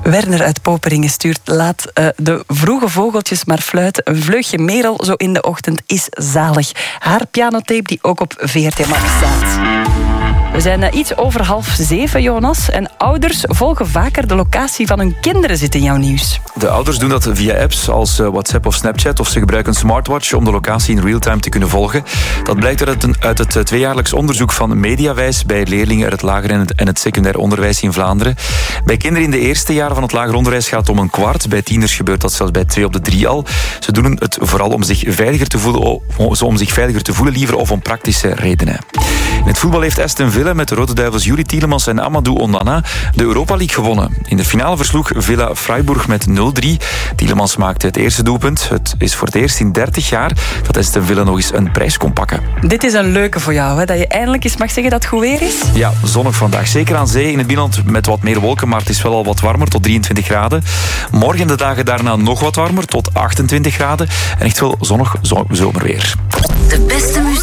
Werner uit Poperingen stuurt: laat de vroege vogeltjes maar fluiten. Een vleugje Merel zo in de ochtend is zalig. Haar pianotape die ook op VRT Max staat. We zijn iets over 6:30, Jonas. En ouders volgen vaker de locatie van hun kinderen, zit in jouw nieuws. De ouders doen dat via apps als WhatsApp of Snapchat, of ze gebruiken een smartwatch om de locatie in real-time te kunnen volgen. Dat blijkt uit het tweejaarlijks onderzoek van Mediawijs bij leerlingen uit het lager en het secundair onderwijs in Vlaanderen. Bij kinderen in de eerste jaren van het lager onderwijs gaat het om 1/4. Bij tieners gebeurt dat zelfs bij 2 op de 3 al. Ze doen het vooral om zich veiliger te voelen, liever, of om praktische redenen. In het voetbal heeft Aston Villa met de Rode Duivels Yuri Tielemans en Amadou Onana de Europa League gewonnen. In de finale versloeg Villa Freiburg met 0-3. Tielemans maakte het eerste doelpunt. Het is voor het eerst in 30 jaar dat Aston Villa nog eens een prijs kon pakken. Dit is een leuke voor jou, hè? Dat je eindelijk eens mag zeggen dat het goed weer is. Ja, zonnig vandaag. Zeker aan zee. In het binnenland met wat meer wolken, maar het is wel al wat warmer, tot 23 graden. Morgen de dagen daarna nog wat warmer, tot 28 graden. En echt wel zonnig zomerweer. De beste muziek